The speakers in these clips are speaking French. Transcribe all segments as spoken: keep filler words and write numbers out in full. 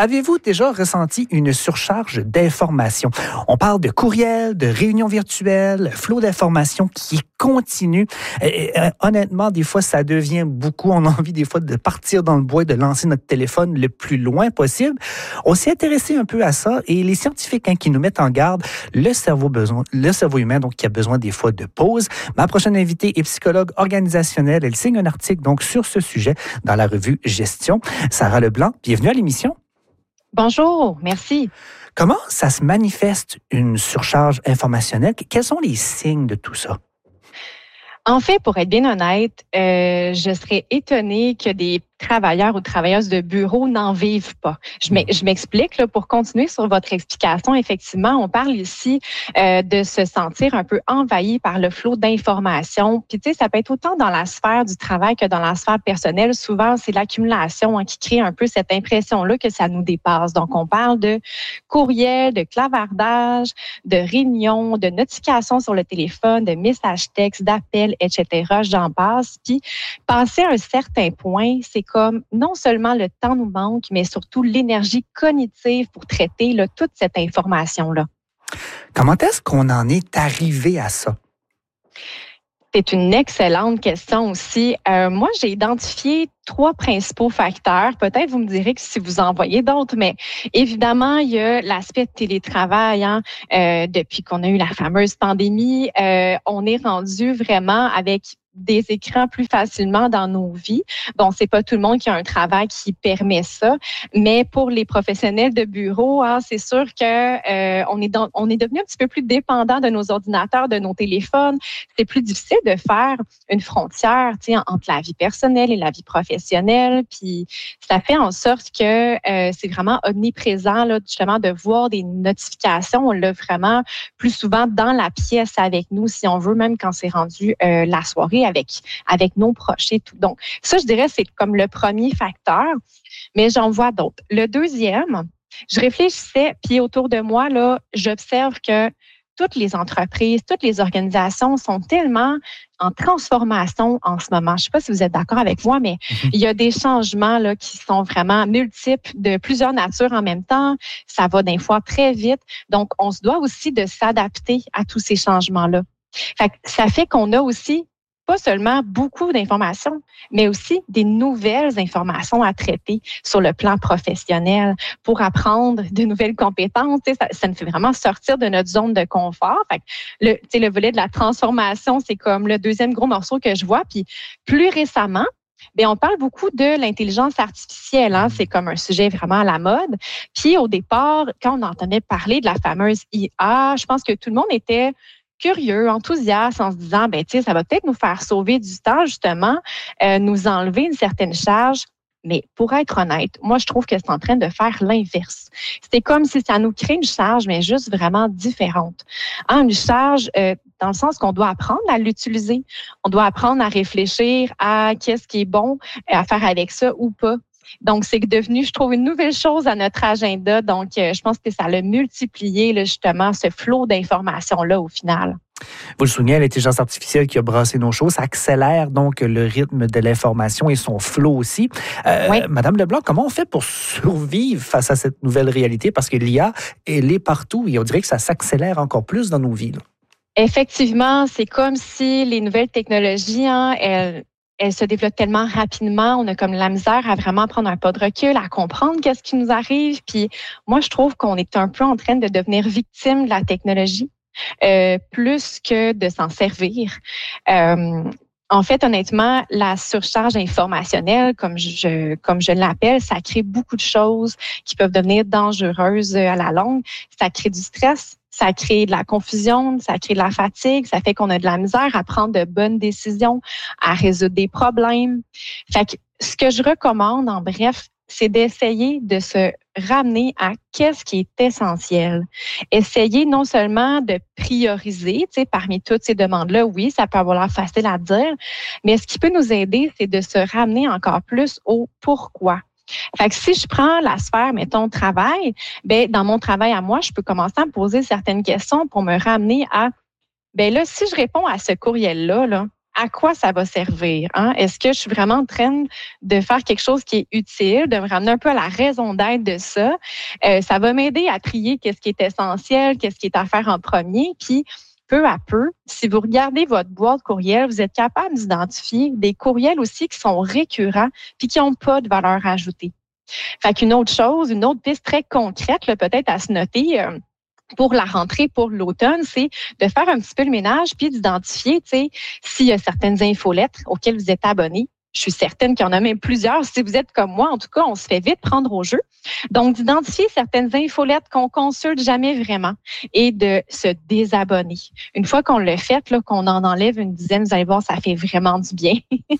Avez-vous déjà ressenti une surcharge d'informations? On parle de courriels, de réunions virtuelles, flot d'informations qui est continu. Et, et, honnêtement, des fois, ça devient beaucoup. On a envie des fois de partir dans le bois et de lancer notre téléphone le plus loin possible. On s'est intéressé un peu à ça et les scientifiques hein, qui nous mettent en garde, le cerveau, besoin, le cerveau humain donc qui a besoin des fois de pause. Ma prochaine invitée est psychologue organisationnelle. Elle signe un article donc sur ce sujet dans la revue Gestion. Sarah Leblanc, bienvenue à l'émission. Bonjour, merci. Comment ça se manifeste une surcharge informationnelle? Quels sont les signes de tout ça? En fait, pour être bien honnête, euh, je serais étonnée que des travailleurs ou travailleuses de bureau n'en vivent pas. Je m'explique là, pour continuer sur votre explication. Effectivement, on parle ici euh, de se sentir un peu envahi par le flot d'informations. Puis tu sais, ça peut être autant dans la sphère du travail que dans la sphère personnelle. Souvent, c'est l'accumulation hein, qui crée un peu cette impression-là que ça nous dépasse. Donc, on parle de courriel, de clavardage, de réunions, de notifications sur le téléphone, de messages textes, d'appels, et cetera. J'en passe. Puis, passer à un certain point, c'est comme non seulement le temps nous manque, mais surtout l'énergie cognitive pour traiter là, toute cette information-là. Comment est-ce qu'on en est arrivé à ça? C'est une excellente question aussi. Euh, moi, j'ai identifié trois principaux facteurs. Peut-être vous me direz que si vous en voyez d'autres, mais évidemment, il y a l'aspect de télétravail. Hein. Euh, depuis qu'on a eu la fameuse pandémie, euh, on est rendu vraiment avec des écrans plus facilement dans nos vies. Bon, c'est pas tout le monde qui a un travail qui permet ça, mais pour les professionnels de bureau, hein, c'est sûr que euh, on est dans, on est devenu un petit peu plus dépendant de nos ordinateurs, de nos téléphones. C'est plus difficile de faire une frontière, tu sais, entre la vie personnelle et la vie professionnelle. Puis ça fait en sorte que euh, c'est vraiment omniprésent là, justement, de voir des notifications. On l'a vraiment plus souvent dans la pièce avec nous, si on veut, même quand c'est rendu euh, la soirée. Avec, avec nos proches et tout. Donc, ça, je dirais, c'est comme le premier facteur, mais j'en vois d'autres. Le deuxième, je réfléchissais, puis autour de moi, là, j'observe que toutes les entreprises, toutes les organisations sont tellement en transformation en ce moment. Je ne sais pas si vous êtes d'accord avec moi, mais mm-hmm. il y a des changements là, qui sont vraiment multiples, de plusieurs natures en même temps. Ça va des fois très vite. Donc, on se doit aussi de s'adapter à tous ces changements-là. Fait que ça fait qu'on a aussi pas seulement beaucoup d'informations, mais aussi des nouvelles informations à traiter sur le plan professionnel pour apprendre de nouvelles compétences. Ça, ça nous fait vraiment sortir de notre zone de confort. Fait que le, le volet de la transformation, c'est comme le deuxième gros morceau que je vois. Puis plus récemment, bien, on parle beaucoup de l'intelligence artificielle. Hein? C'est comme un sujet vraiment à la mode. Puis au départ, quand on entendait parler de la fameuse I A, je pense que tout le monde était curieux, enthousiaste, en se disant, ben tu sais, ça va peut-être nous faire sauver du temps, justement, euh, nous enlever une certaine charge. Mais pour être honnête, moi, je trouve que c'est en train de faire l'inverse. C'est comme si ça nous crée une charge, mais juste vraiment différente. Hein, une charge euh, dans le sens qu'on doit apprendre à l'utiliser. On doit apprendre à réfléchir à qu'est-ce qui est bon à faire avec ça ou pas. Donc, c'est devenu, je trouve, une nouvelle chose à notre agenda. Donc, euh, je pense que ça l'a multiplié, là, justement, ce flot d'informations-là au final. Vous le soulignez, l'intelligence artificielle qui a brassé nos choses, ça accélère donc le rythme de l'information et son flot aussi. Euh, oui. Madame Leblanc, comment on fait pour survivre face à cette nouvelle réalité? Parce que l'I A, elle est partout et on dirait que ça s'accélère encore plus dans nos vies. Là. Effectivement, c'est comme si les nouvelles technologies, hein, elles... elle se développe tellement rapidement, on a comme la misère à vraiment prendre un pas de recul, à comprendre qu'est-ce qui nous arrive. Puis moi, je trouve qu'on est un peu en train de devenir victime de la technologie, euh, plus que de s'en servir. Euh, en fait, honnêtement, la surcharge informationnelle, comme je comme je l'appelle, ça crée beaucoup de choses qui peuvent devenir dangereuses à la longue. Ça crée du stress. Ça crée de la confusion, ça crée de la fatigue, ça fait qu'on a de la misère à prendre de bonnes décisions, à résoudre des problèmes. Fait que ce que je recommande, en bref, c'est d'essayer de se ramener à qu'est-ce qui est essentiel. Essayer non seulement de prioriser, tu sais, parmi toutes ces demandes-là, oui, ça peut avoir l'air facile à dire, mais ce qui peut nous aider, c'est de se ramener encore plus au pourquoi. Fait que si je prends la sphère, mettons, travail, ben dans mon travail à moi, je peux commencer à me poser certaines questions pour me ramener à, ben là, si je réponds à ce courriel-là, là, à quoi ça va servir? Hein? Est-ce que je suis vraiment en train de faire quelque chose qui est utile, de me ramener un peu à la raison d'être de ça? Euh, ça va m'aider à trier qu'est-ce qui est essentiel, qu'est-ce qui est à faire en premier, puis peu à peu, si vous regardez votre boîte courriel, vous êtes capable d'identifier des courriels aussi qui sont récurrents puis qui n'ont pas de valeur ajoutée. Fait qu'une autre chose, une autre piste très concrète, là, peut-être à se noter, euh, pour la rentrée, pour l'automne, c'est de faire un petit peu le ménage puis d'identifier, tu sais, s'il y a certaines infolettres auxquelles vous êtes abonné. Je suis certaine qu'il y en a même plusieurs. Si vous êtes comme moi, en tout cas, on se fait vite prendre au jeu. Donc, d'identifier certaines infolettes qu'on consulte jamais vraiment et de se désabonner. Une fois qu'on l'a fait, là, qu'on en enlève une dizaine, vous allez voir, ça fait vraiment du bien.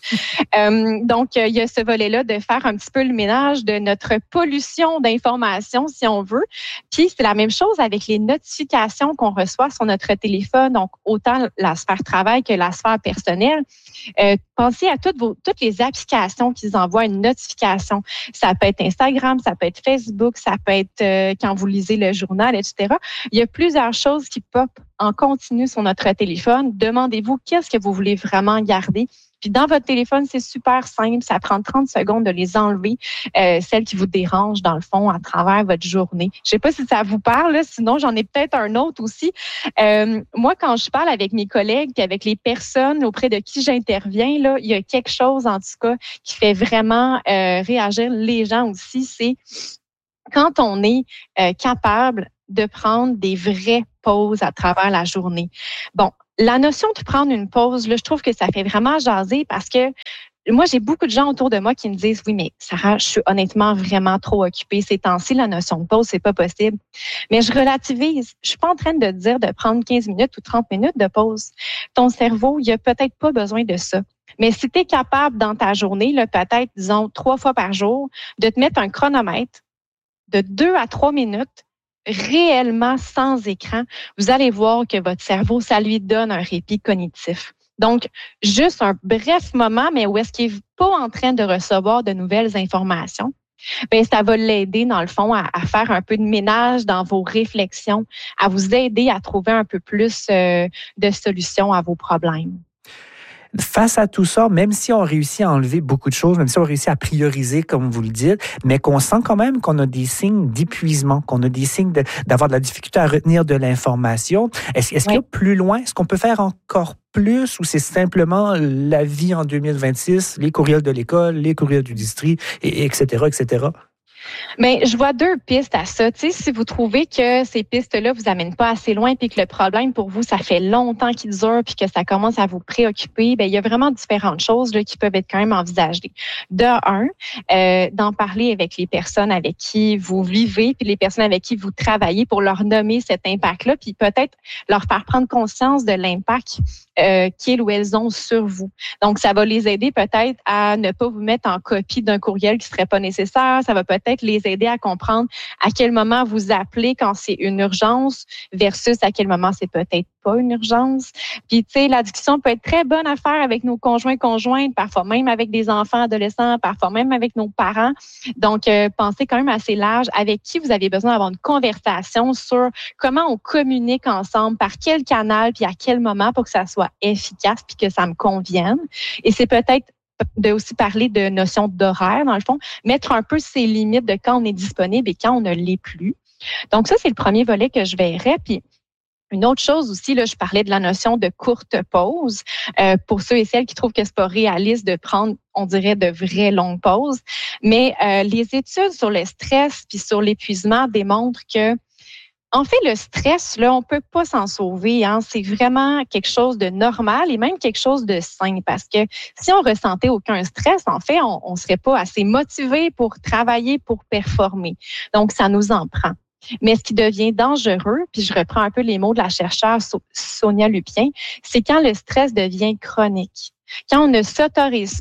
euh, donc, il y a ce volet-là de faire un petit peu le ménage de notre pollution d'informations, si on veut. Puis, c'est la même chose avec les notifications qu'on reçoit sur notre téléphone. Donc, autant la sphère travail que la sphère personnelle. Euh, pensez à toutes vos, toutes les applications qui vous envoient une notification. Ça peut être Instagram, ça peut être Facebook, ça peut être euh, quand vous lisez le journal, et cetera. Il y a plusieurs choses qui pop en continu sur notre téléphone. Demandez-vous qu'est-ce que vous voulez vraiment garder. Puis dans votre téléphone, c'est super simple. Ça prend trente secondes de les enlever, euh, celles qui vous dérangent dans le fond à travers votre journée. Je sais pas si ça vous parle, là, sinon j'en ai peut-être un autre aussi. Euh, moi, quand je parle avec mes collègues et avec les personnes auprès de qui j'interviens, là, il y a quelque chose en tout cas qui fait vraiment euh, réagir les gens aussi. C'est quand on est euh, capable de prendre des vraies pauses à travers la journée. Bon, la notion de prendre une pause, là, je trouve que ça fait vraiment jaser parce que moi, j'ai beaucoup de gens autour de moi qui me disent « Oui, mais Sarah, je suis honnêtement vraiment trop occupée. Ces temps-ci, la notion de pause, c'est pas possible. » Mais je relativise. Je suis pas en train de te dire de prendre quinze minutes ou trente minutes de pause. Ton cerveau, il a peut-être pas besoin de ça. Mais si tu es capable dans ta journée, là, peut-être, disons, trois fois par jour, de te mettre un chronomètre de deux à trois minutes réellement sans écran, vous allez voir que votre cerveau, ça lui donne un répit cognitif. Donc, juste un bref moment, mais où est-ce qu'il n'est pas en train de recevoir de nouvelles informations, bien, ça va l'aider, dans le fond, à, à faire un peu de ménage dans vos réflexions, à vous aider à trouver un peu plus euh, de solutions à vos problèmes. Face à tout ça, même si on réussit à enlever beaucoup de choses, même si on réussit à prioriser, comme vous le dites, mais qu'on sent quand même qu'on a des signes d'épuisement, qu'on a des signes de, d'avoir de la difficulté à retenir de l'information, est-ce, est-ce oui. qu'il y a plus loin? Est-ce qu'on peut faire encore plus ou c'est simplement la vie en deux mille vingt-six, les courriels de l'école, les courriels du district, et, et cetera, et cetera? Mais je vois deux pistes à ça. Tu sais, si vous trouvez que ces pistes-là vous amènent pas assez loin puis que le problème pour vous, ça fait longtemps qu'il dure puis que ça commence à vous préoccuper, ben il y a vraiment différentes choses là, qui peuvent être quand même envisagées. De un, euh, d'en parler avec les personnes avec qui vous vivez puis les personnes avec qui vous travaillez pour leur nommer cet impact-là puis peut-être leur faire prendre conscience de l'impact euh, qu'ils ou elles ont sur vous. Donc, ça va les aider peut-être à ne pas vous mettre en copie d'un courriel qui serait pas nécessaire. Ça va peut-être les aider à comprendre à quel moment vous appelez quand c'est une urgence versus à quel moment c'est peut-être pas une urgence. Puis, tu sais, la discussion peut être très bonne à faire avec nos conjoints, conjointes, parfois même avec des enfants, adolescents, parfois même avec nos parents. Donc, euh, pensez quand même assez large avec qui vous avez besoin d'avoir une conversation sur comment on communique ensemble, par quel canal, puis à quel moment pour que ça soit efficace puis que ça me convienne. Et c'est peut-être de aussi parler de notion d'horaire, dans le fond, mettre un peu ses limites de quand on est disponible et quand on ne l'est plus. Donc ça, c'est le premier volet que je verrais. Puis une autre chose aussi, là, je parlais de la notion de courte pause. Euh, pour ceux et celles qui trouvent que c'est pas réaliste de prendre, on dirait, de vraies longues pauses. Mais euh, les études sur le stress puis sur l'épuisement démontrent que en fait, le stress, là, on peut pas s'en sauver. Hein. C'est vraiment quelque chose de normal et même quelque chose de sain parce que si on ressentait aucun stress, en fait, on, on serait pas assez motivé pour travailler, pour performer. Donc, ça nous en prend. Mais ce qui devient dangereux, puis je reprends un peu les mots de la chercheure Sonia Lupien, c'est quand le stress devient chronique. Quand on ne s'autorise pas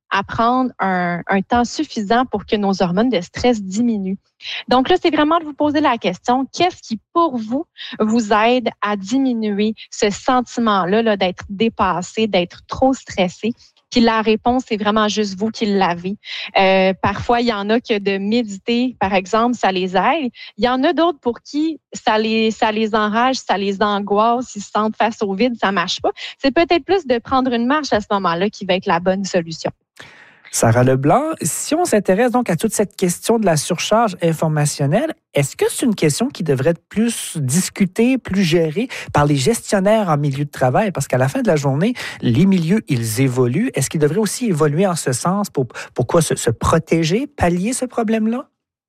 à prendre un, un temps suffisant pour que nos hormones de stress diminuent. Donc là, c'est vraiment de vous poser la question, qu'est-ce qui, pour vous, vous aide à diminuer ce sentiment-là là, d'être dépassé, d'être trop stressé? Puis la réponse, c'est vraiment juste vous qui l'avez. Euh, parfois, il y en a que de méditer, par exemple, ça les aide. Il y en a d'autres pour qui ça les, ça les enrage, ça les angoisse, ils se sentent face au vide, ça marche pas. C'est peut-être plus de prendre une marche à ce moment-là qui va être la bonne solution. Sarah Leblanc, si on s'intéresse donc à toute cette question de la surcharge informationnelle, est-ce que c'est une question qui devrait être plus discutée, plus gérée par les gestionnaires en milieu de travail? Parce qu'à la fin de la journée, les milieux, ils évoluent. Est-ce qu'ils devraient aussi évoluer en ce sens pour, pour quoi se, se protéger, pallier ce problème-là?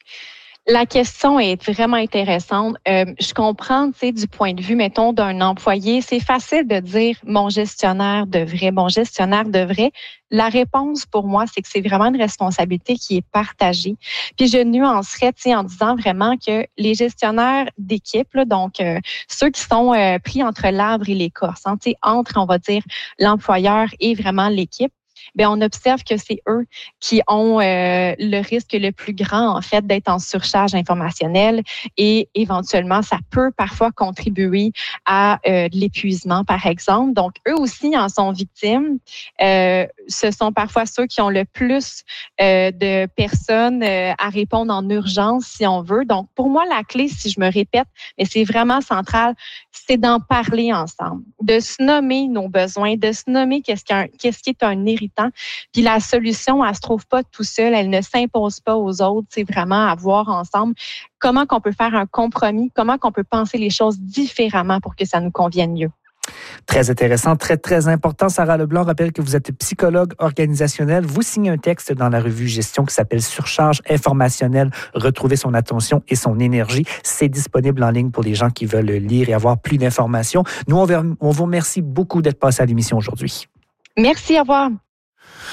La question est vraiment intéressante. Euh, je comprends, tu sais, du point de vue, mettons, d'un employé, c'est facile de dire mon gestionnaire devrait, mon gestionnaire devrait. La réponse pour moi, c'est que c'est vraiment une responsabilité qui est partagée. Puis je nuancerais, tu sais, en disant vraiment que les gestionnaires d'équipe, là, donc euh, ceux qui sont euh, pris entre l'arbre et l'écorce, hein, tu sais, entre, on va dire, l'employeur et vraiment l'équipe. Bien, on observe que c'est eux qui ont euh, le risque le plus grand, en fait, d'être en surcharge informationnelle et éventuellement, ça peut parfois contribuer à euh, de l'épuisement, par exemple. Donc, eux aussi en sont victimes. Euh, ce sont parfois ceux qui ont le plus euh, de personnes euh, à répondre en urgence, si on veut. Donc, pour moi, la clé, si je me répète, mais c'est vraiment central, c'est d'en parler ensemble, de se nommer nos besoins, de se nommer qu'est-ce, qu'un, qu'est-ce qui est un irritant. Puis la solution, elle se trouve pas tout seul, elle ne s'impose pas aux autres. C'est vraiment à voir ensemble comment qu'on peut faire un compromis, comment qu'on peut penser les choses différemment pour que ça nous convienne mieux. Très intéressant, très, très important. Sarah Leblanc rappelle que vous êtes psychologue organisationnelle. Vous signez un texte dans la revue Gestion qui s'appelle Surcharge informationnelle, retrouver son attention et son énergie. C'est disponible en ligne pour les gens qui veulent le lire et avoir plus d'informations. Nous, on vous remercie beaucoup d'être passé à l'émission aujourd'hui. Merci, au revoir.